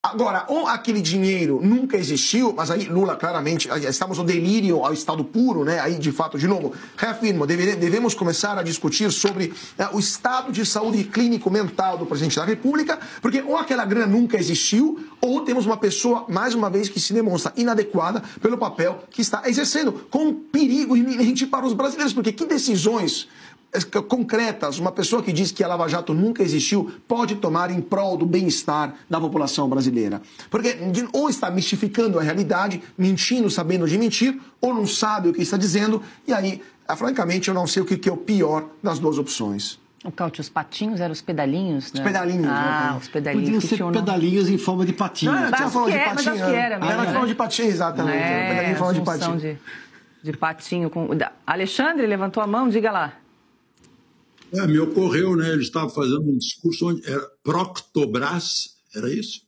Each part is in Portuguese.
Agora, ou aquele dinheiro nunca existiu, mas aí Lula claramente, estamos no delírio ao estado puro, né? Aí, de fato, de novo, reafirmo, devemos começar a discutir sobre o estado de saúde clínico-mental do presidente da República, porque ou aquela grana nunca existiu, ou temos uma pessoa, mais uma vez, que se demonstra inadequada pelo papel que está exercendo, com um perigo iminente para os brasileiros, porque que decisões concretas uma pessoa que diz que a Lava Jato nunca existiu pode tomar em prol do bem-estar da população brasileira? Porque ou está mistificando a realidade, mentindo, sabendo de mentir, ou não sabe o que está dizendo, e aí, francamente, eu não sei o que é o pior das duas opções. O Cauti, os patinhos eram os pedalinhos, né? Os pedalinhos. Ah, os pedalinhos. Podiam ser pedalinhos em forma de patinho. Tinha forma de patinho. Mas acho que era mesmo, Era em forma de patinho, exatamente. Pedalinho em forma de patinho. De patinho. Alexandre levantou a mão, diga lá. Me ocorreu, né? Ele estava fazendo um discurso onde era Proctobras, era isso?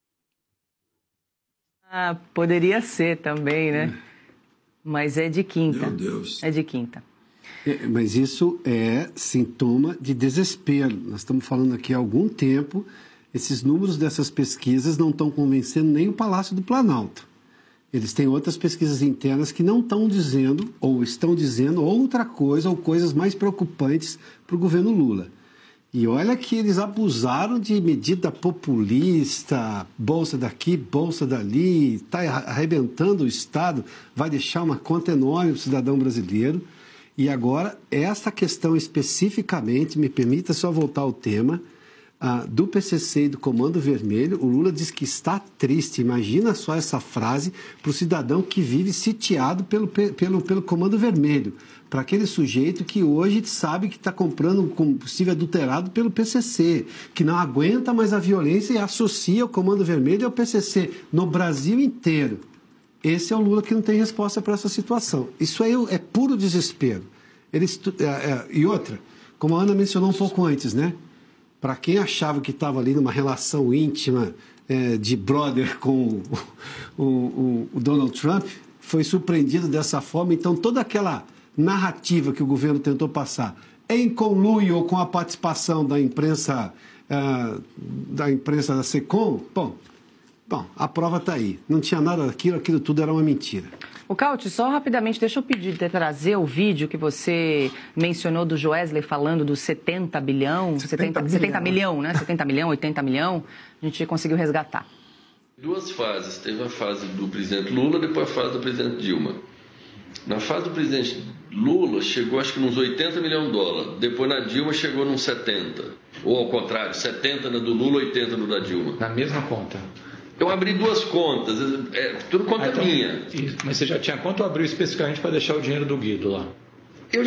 Ah, poderia ser também, né? Mas é de quinta. Meu Deus. É de quinta. Mas isso é sintoma de desespero. Nós estamos falando aqui há algum tempo, esses números dessas pesquisas não estão convencendo nem o Palácio do Planalto. Eles têm outras pesquisas internas que não estão dizendo, ou estão dizendo outra coisa, ou coisas mais preocupantes para o governo Lula. E olha que eles abusaram de medida populista, bolsa daqui, bolsa dali, está arrebentando o Estado, vai deixar uma conta enorme para o cidadão brasileiro. E agora, essa questão especificamente, me permita só voltar ao tema, do PCC e do Comando Vermelho. O Lula diz que está triste. Imagina só essa frase para o cidadão que vive sitiado pelo Comando Vermelho, para aquele sujeito que hoje sabe que está comprando um combustível adulterado pelo PCC, que não aguenta mais a violência e associa o Comando Vermelho ao PCC no Brasil inteiro. Esse é o Lula que não tem resposta para essa situação. Isso aí é puro desespero. E outra, como a Ana mencionou um pouco antes, né? Para quem achava que estava ali numa relação íntima de brother com o Donald Trump, foi surpreendido dessa forma. Então, toda aquela narrativa que o governo tentou passar em conluio com a participação da imprensa da SECOM, bom, a prova está aí. Não tinha nada daquilo, aquilo tudo era uma mentira. O Cauti, só rapidamente, deixa eu pedir de trazer o vídeo que você mencionou do Joesley falando dos 70 bilhão, 70 milhão, né? 70 milhão, 80 milhão, a gente conseguiu resgatar. Duas fases, teve a fase do presidente Lula, depois a fase do presidente Dilma. Na fase do presidente Lula, chegou acho que nos 80 milhões de dólares, depois na Dilma chegou nos 70, ou ao contrário, 70 na do Lula, 80 no da Dilma. Na mesma conta? Eu abri duas contas, tudo conta minha. Mas você já tinha quanto abriu especificamente para deixar o dinheiro do Guido lá? Eu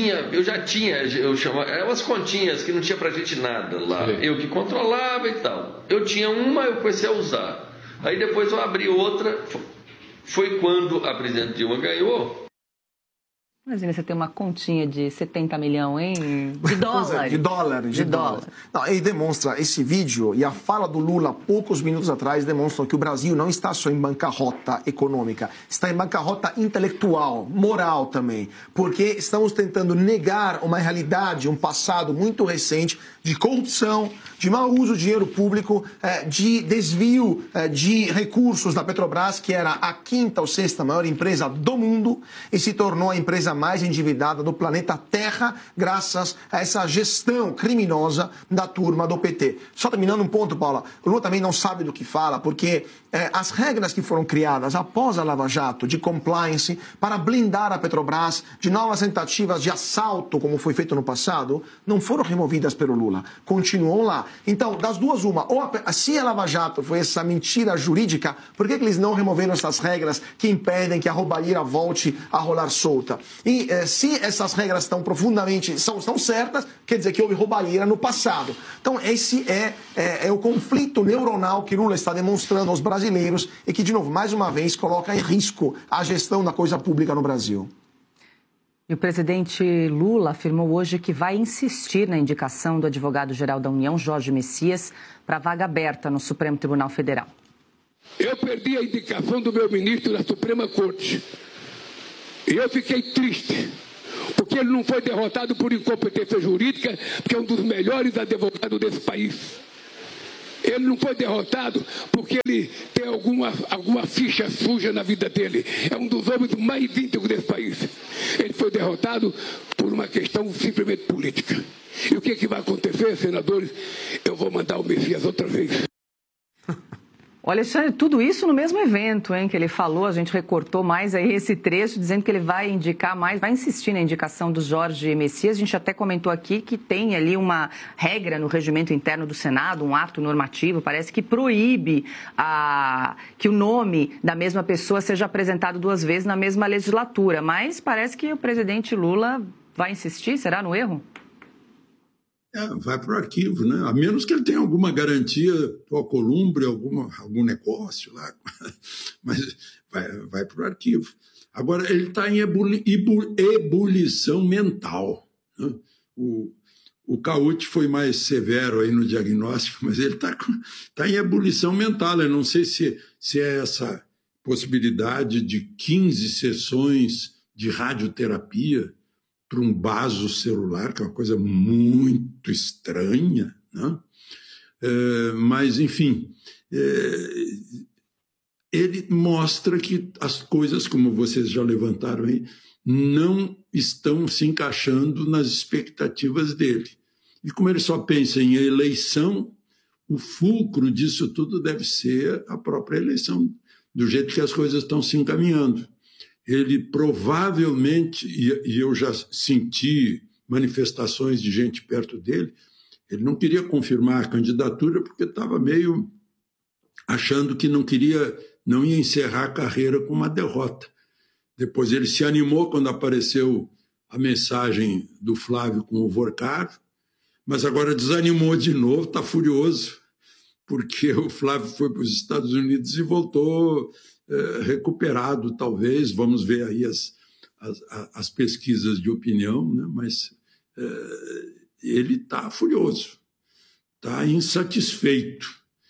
chamava, eram umas continhas que não tinha pra gente nada lá. Sim. Eu que controlava e tal. Eu tinha uma, eu comecei a usar. Aí depois eu abri outra, foi quando a presidente Dilma ganhou. Imagina, você tem uma continha de 70 milhões, hein? De dólar. De dólar. Não, ele demonstra, esse vídeo e a fala do Lula poucos minutos atrás demonstram que o Brasil não está só em bancarrota econômica, está em bancarrota intelectual, moral também, porque estamos tentando negar uma realidade, um passado muito recente de corrupção, de mau uso do dinheiro público, de desvio de recursos da Petrobras, que era a quinta ou sexta maior empresa do mundo e se tornou a empresa mais endividada do planeta Terra, graças a essa gestão criminosa da turma do PT. Só terminando um ponto, Paula, o Lula também não sabe do que fala, porque as regras que foram criadas após a Lava Jato de compliance para blindar a Petrobras de novas tentativas de assalto, como foi feito no passado, não foram removidas pelo Lula. Continuam lá. Então, das duas, uma. Ou se a Lava Jato foi essa mentira jurídica, por que eles não removeram essas regras que impedem que a roubalheira volte a rolar solta? E se essas regras estão profundamente, são certas, quer dizer que houve roubalheira no passado. Então, esse é o conflito neuronal que Lula está demonstrando aos brasileiros e que, de novo, mais uma vez, coloca em risco a gestão da coisa pública no Brasil. E o presidente Lula afirmou hoje que vai insistir na indicação do advogado-geral da União, Jorge Messias, para a vaga aberta no Supremo Tribunal Federal. Eu perdi a indicação do meu ministro da Suprema Corte. E eu fiquei triste, porque ele não foi derrotado por incompetência jurídica, porque é um dos melhores advogados desse país. Ele não foi derrotado porque ele tem alguma ficha suja na vida dele. É um dos homens mais íntegros desse país. Ele foi derrotado por uma questão simplesmente política. E o que vai acontecer, senadores? Eu vou mandar o Messias outra vez. Olha, Alexandre, tudo isso no mesmo evento, hein, que ele falou, a gente recortou mais aí esse trecho, dizendo que ele vai indicar mais, vai insistir na indicação do Jorge Messias. A gente até comentou aqui que tem ali uma regra no regimento interno do Senado, um ato normativo, parece que proíbe que o nome da mesma pessoa seja apresentado 2 vezes na mesma legislatura, mas parece que o presidente Lula vai insistir, será no erro? Vai para o arquivo, né? A menos que ele tenha alguma garantia do Alcolumbre, algum negócio lá, mas vai para o arquivo. Agora, ele está em ebulição mental, né? O Cauty foi mais severo aí no diagnóstico, mas ele está em ebulição mental. Eu não sei se é essa possibilidade de 15 sessões de radioterapia para um baso celular, que é uma coisa muito estranha, né? Mas, enfim, ele mostra que as coisas, como vocês já levantaram aí, não estão se encaixando nas expectativas dele. E como ele só pensa em eleição, o fulcro disso tudo deve ser a própria eleição, do jeito que as coisas estão se encaminhando. Ele provavelmente, e eu já senti manifestações de gente perto dele, ele não queria confirmar a candidatura porque estava meio achando que não ia encerrar a carreira com uma derrota. Depois ele se animou quando apareceu a mensagem do Flávio com o Vorcaro, mas agora desanimou de novo, está furioso, porque o Flávio foi para os Estados Unidos e voltou recuperado, talvez. Vamos ver aí as pesquisas de opinião, né? Mas ele está furioso, está insatisfeito.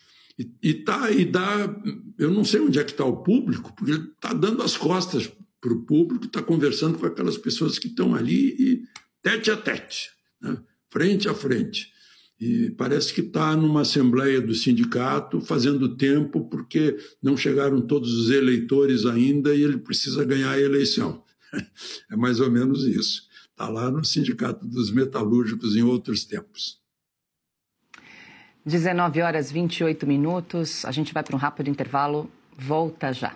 Eu não sei onde é que está o público, porque ele está dando as costas para o público, está conversando com aquelas pessoas que estão ali e tete a tete, né? Frente a frente. E parece que está numa assembleia do sindicato fazendo tempo porque não chegaram todos os eleitores ainda e ele precisa ganhar a eleição. É mais ou menos isso. Está lá no Sindicato dos Metalúrgicos em outros tempos. 19h28. A gente vai para um rápido intervalo. Volta já.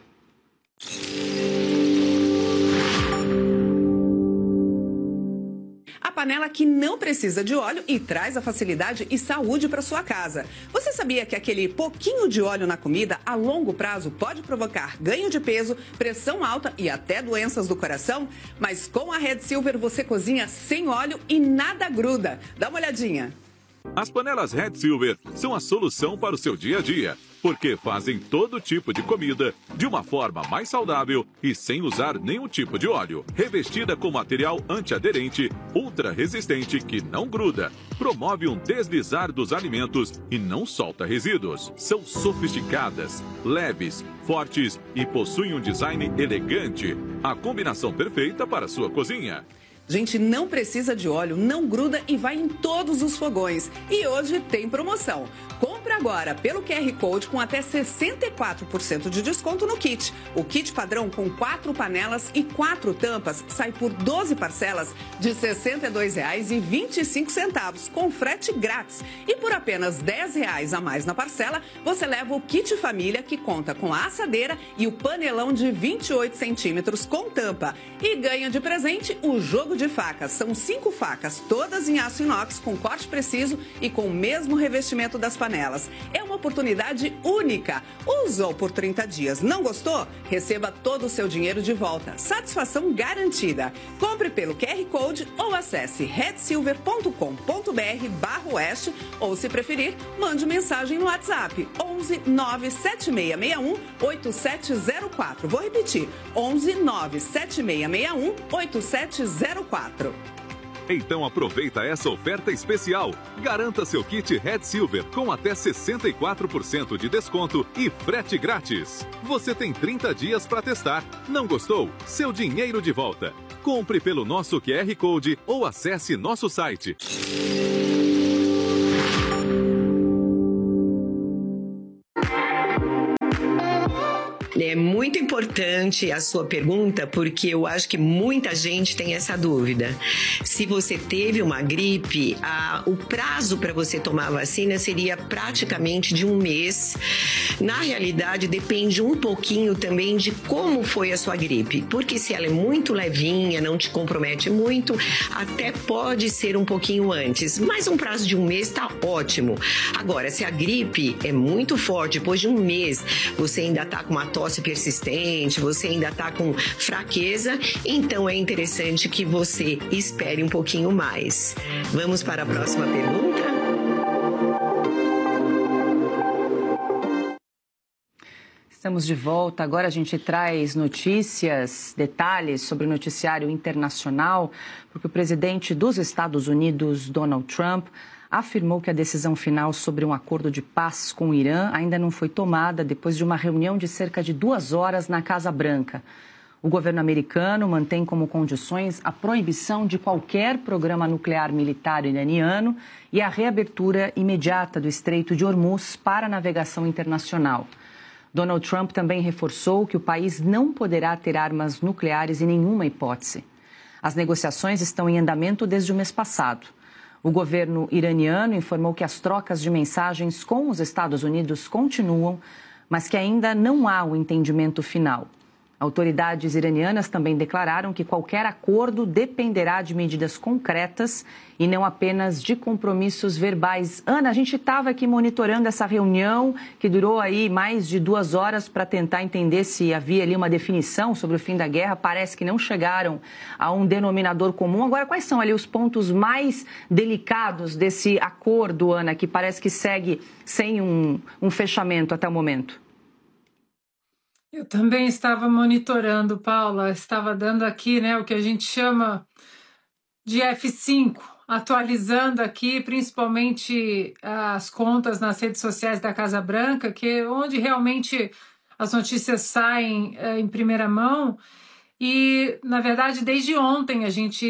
A panela que não precisa de óleo e traz a facilidade e saúde para sua casa. Você sabia que aquele pouquinho de óleo na comida, a longo prazo, pode provocar ganho de peso, pressão alta e até doenças do coração? Mas com a Red Silver você cozinha sem óleo e nada gruda. Dá uma olhadinha. As panelas Red Silver são a solução para o seu dia a dia, porque fazem todo tipo de comida de uma forma mais saudável e sem usar nenhum tipo de óleo. Revestida com material antiaderente, ultra resistente que não gruda, promove um deslizar dos alimentos e não solta resíduos. São sofisticadas, leves, fortes e possuem um design elegante. A combinação perfeita para a sua cozinha. Gente, não precisa de óleo, não gruda e vai em todos os fogões. E hoje tem promoção. Compre agora pelo QR Code com até 64% de desconto no kit. O kit padrão com 4 panelas e 4 tampas sai por 12 parcelas de R$ 62,25 com frete grátis. E por apenas R$ 10 a mais na parcela, você leva o kit família que conta com a assadeira e o panelão de 28 centímetros com tampa. E ganha de presente o jogo de facas. São 5 facas, todas em aço inox com corte preciso e com o mesmo revestimento das panelas. É uma oportunidade única. Usou por 30 dias, não gostou? Receba todo o seu dinheiro de volta. Satisfação garantida. Compre pelo QR Code ou acesse redsilver.com.br/oeste ou, se preferir, mande mensagem no WhatsApp 11 97661 8704. Vou repetir, 11 97661 8704. Então aproveita essa oferta especial. Garanta seu kit Red Silver com até 64% de desconto e frete grátis. Você tem 30 dias para testar. Não gostou? Seu dinheiro de volta. Compre pelo nosso QR Code ou acesse nosso site. É muito importante a sua pergunta, porque eu acho que muita gente tem essa dúvida. Se você teve uma gripe, o prazo para você tomar a vacina seria praticamente de 1 mês. Na realidade, depende um pouquinho também de como foi a sua gripe, porque se ela é muito levinha, não te compromete muito, até pode ser um pouquinho antes, mas um prazo de 1 mês está ótimo. Agora, se a gripe é muito forte, depois de 1 mês, você ainda está com uma tosse persistente, você ainda está com fraqueza, então é interessante que você espere um pouquinho mais. Vamos para a próxima pergunta? Estamos de volta. Agora a gente traz notícias, detalhes sobre o noticiário internacional, porque o presidente dos Estados Unidos, Donald Trump, afirmou que a decisão final sobre um acordo de paz com o Irã ainda não foi tomada depois de uma reunião de cerca de 2 horas na Casa Branca. O governo americano mantém como condições a proibição de qualquer programa nuclear militar iraniano e a reabertura imediata do Estreito de Hormuz para a navegação internacional. Donald Trump também reforçou que o país não poderá ter armas nucleares em nenhuma hipótese. As negociações estão em andamento desde o mês passado. O governo iraniano informou que as trocas de mensagens com os Estados Unidos continuam, mas que ainda não há o entendimento final. Autoridades iranianas também declararam que qualquer acordo dependerá de medidas concretas e não apenas de compromissos verbais. Ana, a gente estava aqui monitorando essa reunião que durou aí mais de 2 horas para tentar entender se havia ali uma definição sobre o fim da guerra. Parece que não chegaram a um denominador comum. Agora, quais são ali os pontos mais delicados desse acordo, Ana, que parece que segue sem um fechamento até o momento? Eu também estava monitorando, Paula, estava dando aqui, né, o que a gente chama de F5, atualizando aqui principalmente as contas nas redes sociais da Casa Branca, que é onde realmente as notícias saem em primeira mão. E, na verdade, desde ontem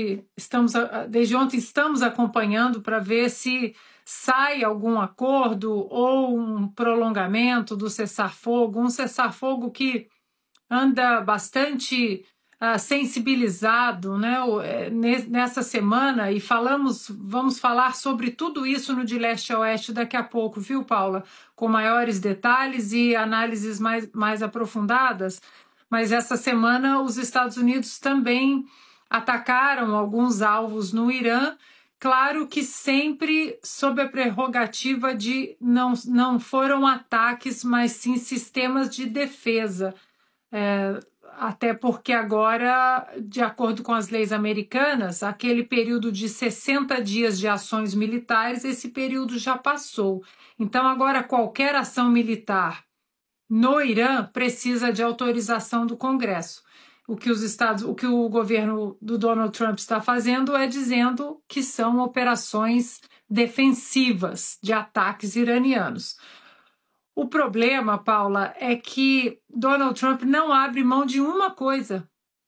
estamos acompanhando para ver se sai algum acordo ou um prolongamento do cessar-fogo, um cessar-fogo que anda bastante sensibilizado, né, nessa semana, e vamos falar sobre tudo isso no De Leste a Oeste daqui a pouco, viu, Paula? Com maiores detalhes e análises mais aprofundadas. Mas essa semana os Estados Unidos também atacaram alguns alvos no Irã, claro que sempre sob a prerrogativa de não foram ataques, mas sim sistemas de defesa. Até porque agora, de acordo com as leis americanas, aquele período de 60 dias de ações militares, esse período já passou. Então agora qualquer ação militar no Irã precisa de autorização do Congresso. O que o governo do Donald Trump está fazendo é dizendo que são operações defensivas de ataques iranianos. O problema, Paula, é que Donald Trump não abre mão de uma coisa: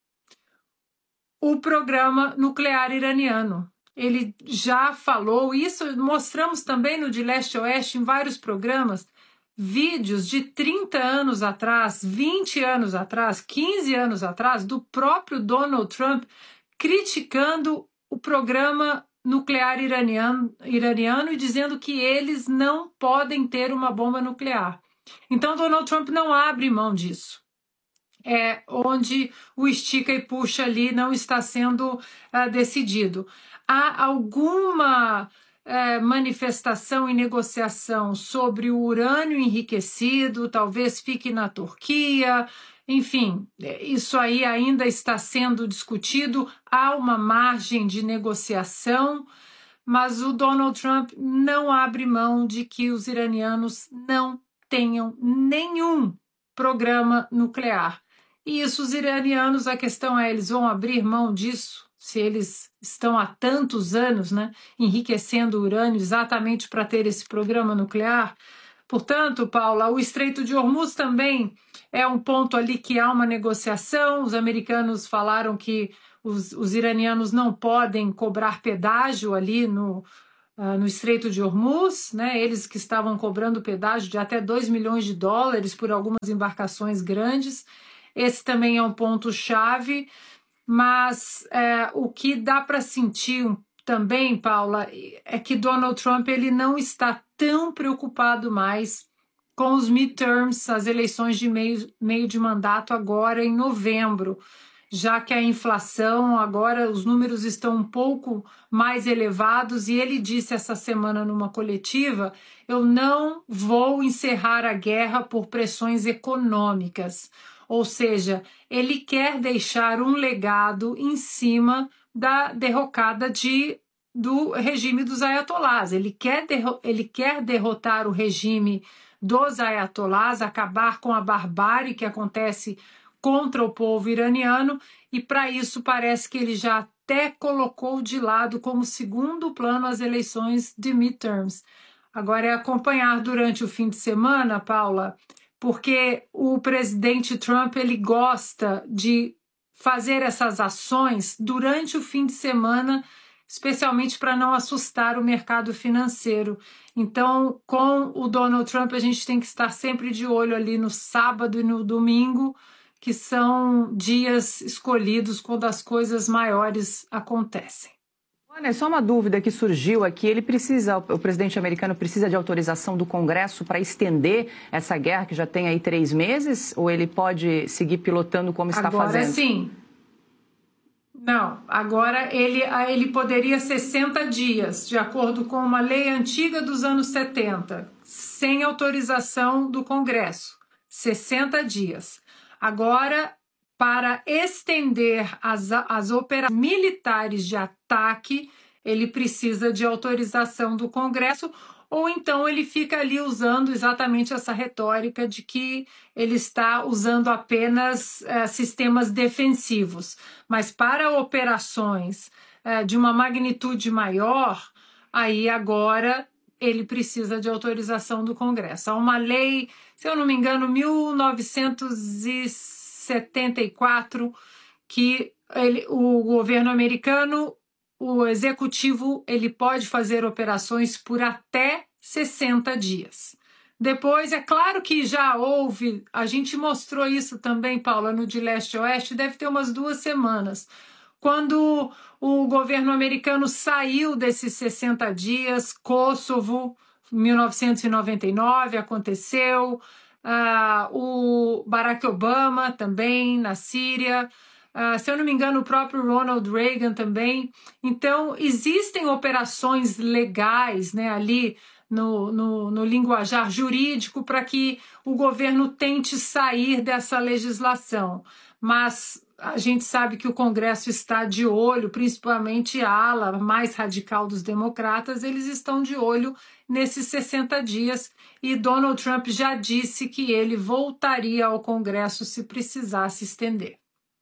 o programa nuclear iraniano. Ele já falou isso, mostramos também no De Leste a Oeste em vários programas, vídeos de 30 anos atrás, 20 anos atrás, 15 anos atrás, do próprio Donald Trump criticando o programa nuclear iraniano e dizendo que eles não podem ter uma bomba nuclear. Então, Donald Trump não abre mão disso. É onde o estica e puxa ali não está sendo decidido. Há alguma manifestação e negociação sobre o urânio enriquecido, talvez fique na Turquia, enfim, isso aí ainda está sendo discutido, há uma margem de negociação, mas o Donald Trump não abre mão de que os iranianos não tenham nenhum programa nuclear. E isso, os iranianos, a questão é, eles vão abrir mão disso? Se eles estão há tantos anos, né, enriquecendo urânio exatamente para ter esse programa nuclear. Portanto, Paula, o Estreito de Hormuz também é um ponto ali que há uma negociação. Os americanos falaram que os iranianos não podem cobrar pedágio ali no Estreito de Hormuz, né? Eles que estavam cobrando pedágio de até 2 milhões de dólares por algumas embarcações grandes. Esse também é um ponto-chave, mas o que dá para sentir também, Paula, é que Donald Trump ele não está tão preocupado mais com os midterms, as eleições de meio de mandato agora em novembro, já que a inflação agora, os números estão um pouco mais elevados, e ele disse essa semana numa coletiva: eu não vou encerrar a guerra por pressões econômicas. Ou seja, ele quer deixar um legado em cima da derrocada do regime dos ayatolás. Ele quer derrotar o regime dos ayatolás, acabar com a barbárie que acontece contra o povo iraniano, e para isso parece que ele já até colocou de lado como segundo plano as eleições de midterms. Agora é acompanhar durante o fim de semana, Paula, porque o presidente Trump ele gosta de fazer essas ações durante o fim de semana, especialmente para não assustar o mercado financeiro. Então, com o Donald Trump, a gente tem que estar sempre de olho ali no sábado e no domingo, que são dias escolhidos quando as coisas maiores acontecem. Ana, só uma dúvida que surgiu aqui. O presidente americano precisa de autorização do Congresso para estender essa guerra que já tem aí 3 meses? Ou ele pode seguir pilotando como está fazendo? Agora sim. Não, agora ele poderia 60 dias, de acordo com uma lei antiga dos anos 70, sem autorização do Congresso. 60 dias. Agora, para estender as operações militares de ataque, ele precisa de autorização do Congresso, ou então ele fica ali usando exatamente essa retórica de que ele está usando apenas sistemas defensivos. Mas para operações de uma magnitude maior, aí agora ele precisa de autorização do Congresso. Há uma lei, se eu não me engano, 1974, que o governo americano, o executivo, ele pode fazer operações por até 60 dias. Depois, é claro que já houve, a gente mostrou isso também, Paula, no De Leste a Oeste, deve ter umas 2 semanas, quando o governo americano saiu desses 60 dias, Kosovo, 1999, aconteceu, o Barack Obama também, na Síria, se eu não me engano, o próprio Ronald Reagan também. Então, existem operações legais, né, ali no linguajar jurídico para que o governo tente sair dessa legislação. Mas a gente sabe que o Congresso está de olho, principalmente a ala mais radical dos democratas, eles estão de olho nesses 60 dias, e Donald Trump já disse que ele voltaria ao Congresso se precisasse estender.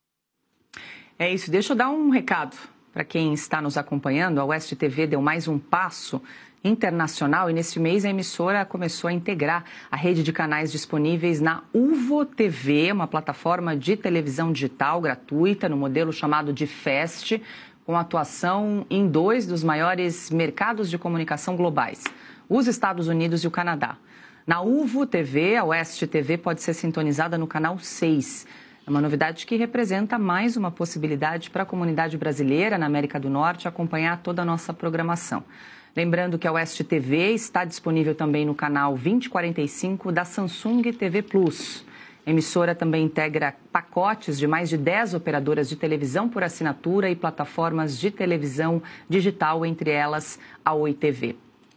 É isso, deixa eu dar um recado para quem está nos acompanhando. A Oeste TV deu mais um passo internacional e neste mês a emissora começou a integrar a rede de canais disponíveis na Uvo TV, uma plataforma de televisão digital gratuita no modelo chamado de FAST, com atuação em 2 dos maiores mercados de comunicação globais, os Estados Unidos e o Canadá. Na Uvo TV, a Oeste TV pode ser sintonizada no canal 6. É uma novidade que representa mais uma possibilidade para a comunidade brasileira na América do Norte acompanhar toda a nossa programação. Lembrando que a Oeste TV está disponível também no canal 2045 da Samsung TV Plus. A emissora também integra pacotes de mais de 10 operadoras de televisão por assinatura e plataformas de televisão digital, entre elas a Oi TV.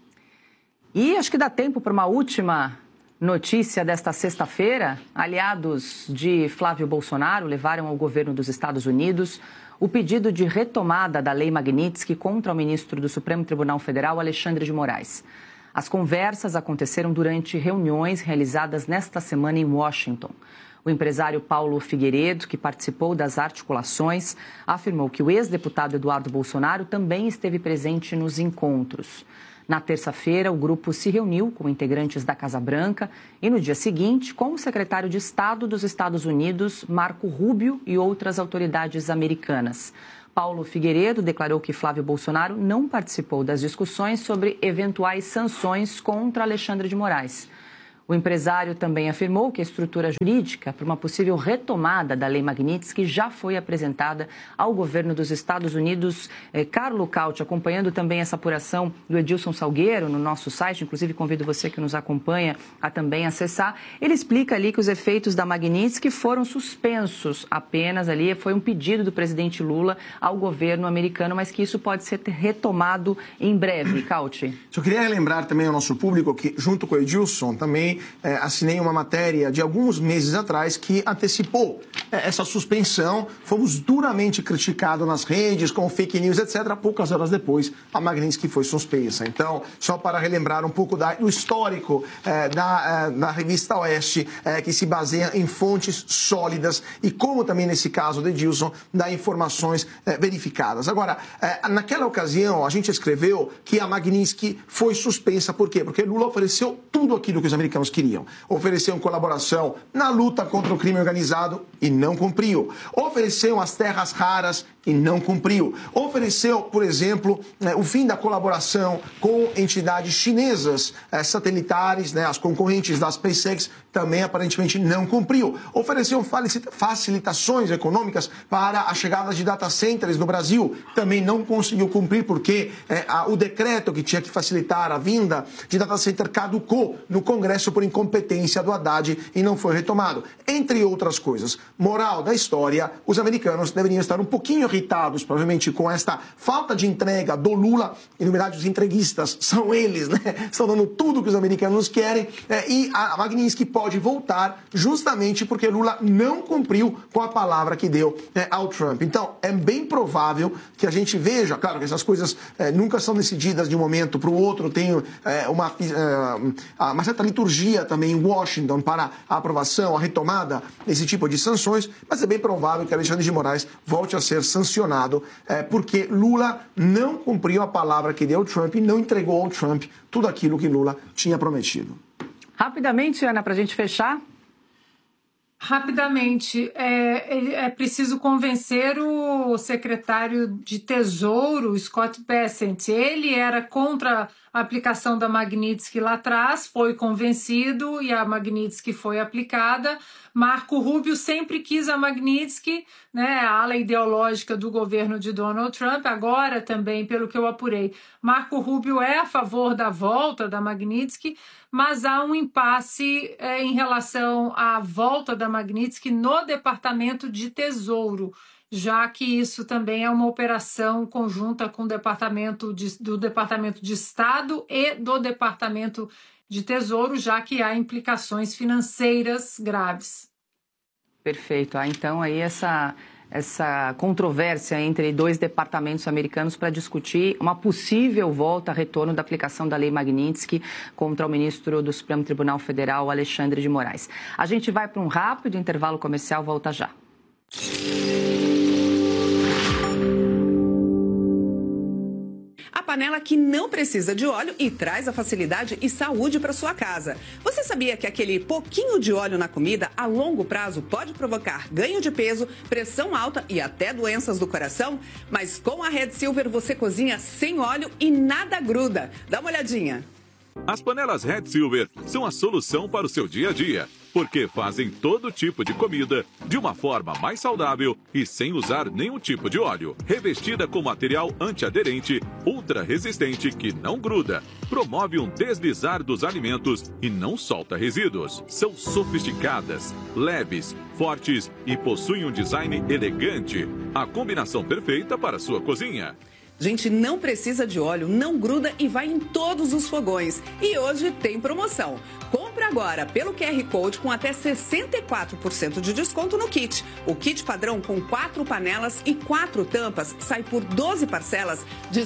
E acho que dá tempo para uma última notícia desta sexta-feira. Aliados de Flávio Bolsonaro levaram ao governo dos Estados Unidos o pedido de retomada da Lei Magnitsky contra o ministro do Supremo Tribunal Federal, Alexandre de Moraes. As conversas aconteceram durante reuniões realizadas nesta semana em Washington. O empresário Paulo Figueiredo, que participou das articulações, afirmou que o ex-deputado Eduardo Bolsonaro também esteve presente nos encontros. Na terça-feira, o grupo se reuniu com integrantes da Casa Branca e, no dia seguinte, com o secretário de Estado dos Estados Unidos, Marco Rubio, e outras autoridades americanas. Paulo Figueiredo declarou que Flávio Bolsonaro não participou das discussões sobre eventuais sanções contra Alexandre de Moraes. O empresário também afirmou que a estrutura jurídica para uma possível retomada da Lei Magnitsky já foi apresentada ao governo dos Estados Unidos. Carlo Cauti, acompanhando também essa apuração do Edilson Salgueiro no nosso site, inclusive convido você que nos acompanha a também acessar. Ele explica ali que os efeitos da Magnitsky foram suspensos apenas ali, foi um pedido do presidente Lula ao governo americano, mas que isso pode ser retomado em breve. Cauti. Eu queria lembrar também ao nosso público que, junto com o Edilson, também assinei uma matéria de alguns meses atrás que antecipou essa suspensão. Fomos duramente criticados nas redes, com fake news, etc. Poucas horas depois, a Magnitsky foi suspensa. Então, só para relembrar um pouco do histórico da revista Oeste, que se baseia em fontes sólidas e como também, nesse caso do Edilson, dá informações verificadas. Agora, naquela ocasião, a gente escreveu que a Magnitsky foi suspensa. Por quê? Porque Lula ofereceu tudo aquilo que os americanos queriam. Ofereceu colaboração na luta contra o crime organizado e não cumpriu. Ofereceu as terras raras e não cumpriu. Ofereceu, por exemplo, o fim da colaboração com entidades chinesas satelilares, as concorrentes da SpaceX, também aparentemente não cumpriu. Ofereceu facilitações econômicas para a chegada de data centers no Brasil, também não conseguiu cumprir porque o decreto que tinha que facilitar a vinda de data center caducou no Congresso por incompetência do Haddad e não foi retomado. Entre outras coisas. Moral da história, os americanos deveriam estar um pouquinho irritados, provavelmente, com esta falta de entrega do Lula. E, na verdade, os entreguistas são eles, Estão dando tudo que os americanos querem. E a Magnitsky pode voltar justamente porque Lula não cumpriu com a palavra que deu ao Trump. Então, é bem provável que a gente veja, claro que essas coisas nunca são decididas de um momento para o outro, tem uma certa liturgia também em Washington para a aprovação, a retomada desse tipo de sanções, mas é bem provável que Alexandre de Moraes volte a ser sancionado porque Lula não cumpriu a palavra que deu ao Trump e não entregou ao Trump tudo aquilo que Lula tinha prometido. Rapidamente, Ana, para a gente fechar. Rapidamente, é preciso convencer o secretário de Tesouro, Scott Bessent. Ele era contra a aplicação da Magnitsky lá atrás, foi convencido e a Magnitsky foi aplicada. Marco Rubio sempre quis a Magnitsky, a ala ideológica do governo de Donald Trump. Agora também, pelo que eu apurei, Marco Rubio é a favor da volta da Magnitsky, mas há um impasse em relação à volta da Magnitsky no Departamento de Tesouro, já que isso também é uma operação conjunta com o do Departamento de Estado e do Departamento de Tesouro, já que há implicações financeiras graves. Perfeito. Então, aí essa controvérsia entre dois departamentos americanos para discutir uma possível volta, retorno da aplicação da Lei Magnitsky contra o ministro do Supremo Tribunal Federal, Alexandre de Moraes. A gente vai para um rápido intervalo comercial, volta já. A panela que não precisa de óleo e traz a facilidade e saúde para sua casa. Você sabia que aquele pouquinho de óleo na comida, a longo prazo, pode provocar ganho de peso, pressão alta e até doenças do coração? Mas com a Red Silver você cozinha sem óleo e nada gruda. Dá uma olhadinha. As panelas Red Silver são a solução para o seu dia a dia, porque fazem todo tipo de comida de uma forma mais saudável e sem usar nenhum tipo de óleo. Revestida com material antiaderente, ultra resistente que não gruda, promove um deslizar dos alimentos e não solta resíduos. São sofisticadas, leves, fortes e possuem um design elegante. A combinação perfeita para a sua cozinha. Gente, não precisa de óleo, não gruda e vai em todos os fogões. E hoje tem promoção. Compre agora pelo QR Code com até 64% de desconto no kit. O kit padrão com 4 panelas e 4 tampas sai por 12 parcelas de R$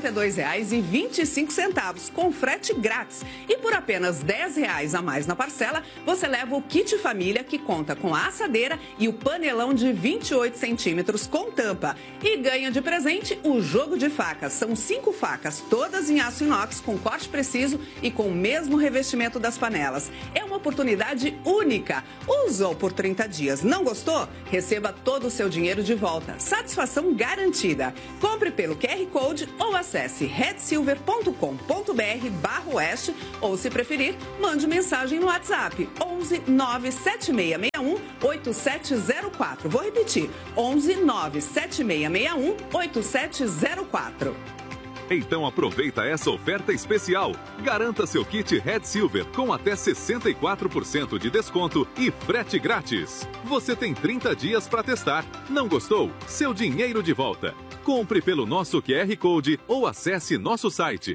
62,25, com frete grátis. E por apenas R$ 10 a mais na parcela, você leva o kit família que conta com a assadeira e o panelão de 28 centímetros com tampa. E ganha de presente o jogo de facas. São 5 facas, todas em aço inox com corte preciso e com o mesmo revestimento das panelas. Grátis é uma oportunidade única. Usou por 30 dias, não gostou? Receba todo o seu dinheiro de volta. Satisfação garantida. Compre pelo QR Code ou acesse redsilver.com.br/oeste ou, se preferir, mande mensagem no WhatsApp 11 97661 8704. Vou repetir, 11 97661 8704. Então aproveita essa oferta especial. Garanta seu kit Red Silver com até 64% de desconto e frete grátis. Você tem 30 dias para testar. Não gostou? Seu dinheiro de volta. Compre pelo nosso QR Code ou acesse nosso site.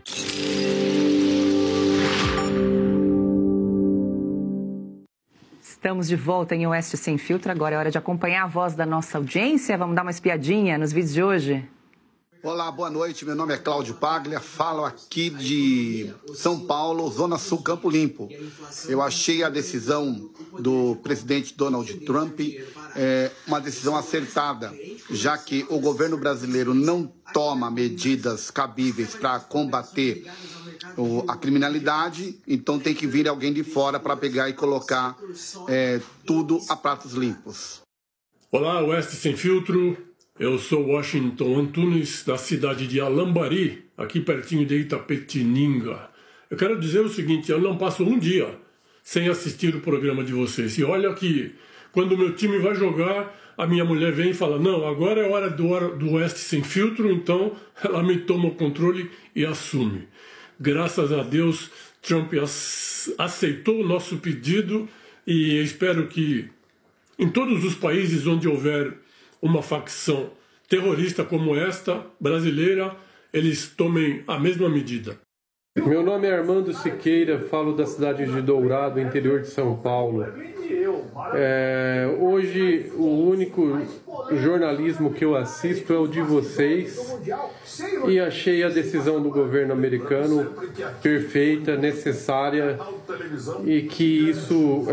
Estamos de volta em Oeste Sem Filtro. Agora é hora de acompanhar a voz da nossa audiência. Vamos dar uma espiadinha nos vídeos de hoje. Olá, boa noite. Meu nome é Cláudio Paglia, falo aqui de São Paulo, Zona Sul, Campo Limpo. Eu achei a decisão do presidente Donald Trump uma decisão acertada, já que o governo brasileiro não toma medidas cabíveis para combater a criminalidade, então tem que vir alguém de fora para pegar e colocar tudo a pratos limpos. Olá, Oeste Sem Filtro. Eu sou Washington Antunes, da cidade de Alambari, aqui pertinho de Itapetininga. Eu quero dizer o seguinte, eu não passo um dia sem assistir o programa de vocês. E olha que quando o meu time vai jogar, a minha mulher vem e fala, não, agora é hora do Oeste Sem Filtro, então ela me toma o controle e assume. Graças a Deus, Trump aceitou o nosso pedido e eu espero que em todos os países onde houver uma facção terrorista como esta, brasileira, eles tomem a mesma medida. Meu nome é Armando Siqueira, falo da cidade de Dourado, interior de São Paulo. Hoje o único jornalismo que eu assisto é o de vocês e achei a decisão do governo americano perfeita, necessária e que isso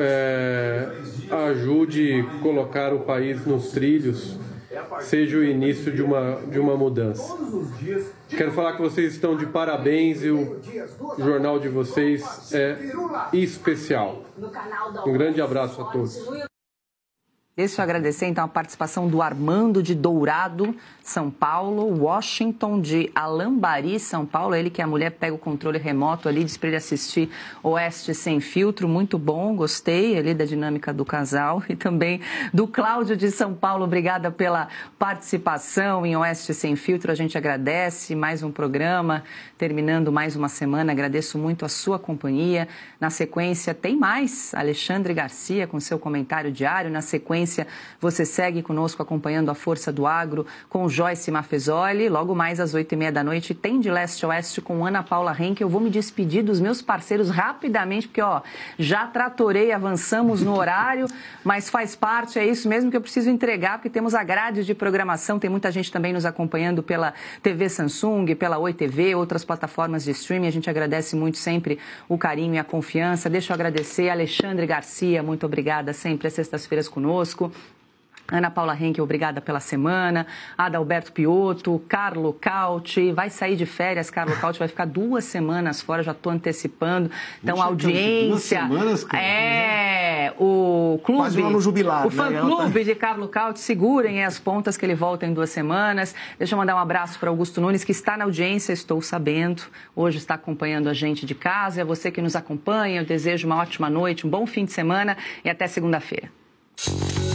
ajude a colocar o país nos trilhos, seja o início de uma mudança. Quero falar que vocês estão de parabéns e o jornal de vocês é especial. Um grande abraço a todos. Deixa eu agradecer, então, a participação do Armando de Dourado, São Paulo, Washington de Alambari, São Paulo. Ele que é a mulher pega o controle remoto ali, diz para ele assistir Oeste Sem Filtro. Muito bom, gostei ali da dinâmica do casal. E também do Cláudio de São Paulo, obrigada pela participação em Oeste Sem Filtro. A gente agradece mais um programa, terminando mais uma semana. Agradeço muito a sua companhia. Na sequência, tem mais. Alexandre Garcia com seu comentário diário. Na sequência, você segue conosco acompanhando a Força do Agro com Joyce Mafezoli. Logo mais às 8h30 da noite tem De Leste a Oeste com Ana Paula Henke. Eu vou me despedir dos meus parceiros rapidamente, porque já tratorei, avançamos no horário, mas faz parte, é isso mesmo que eu preciso entregar, porque temos a grade de programação. Tem muita gente também nos acompanhando pela TV Samsung, pela Oi TV, outras plataformas de streaming. A gente agradece muito sempre o carinho e a confiança. Deixa eu agradecer a Alexandre Garcia, muito obrigada sempre às sextas-feiras conosco. Ana Paula Henke, obrigada pela semana. Adalberto Piotto, Carlo Cauti, vai sair de férias, Carlo Cauti vai ficar 2 semanas fora, já estou antecipando. Então, a audiência... 2 semanas, cara. O clube... Quase um ano jubilado. O fã-clube de Carlo Cauti, segurem as pontas que ele volta em 2 semanas. Deixa eu mandar um abraço para Augusto Nunes, que está na audiência, estou sabendo. Hoje está acompanhando a gente de casa. É você que nos acompanha. Eu desejo uma ótima noite, um bom fim de semana e até segunda-feira.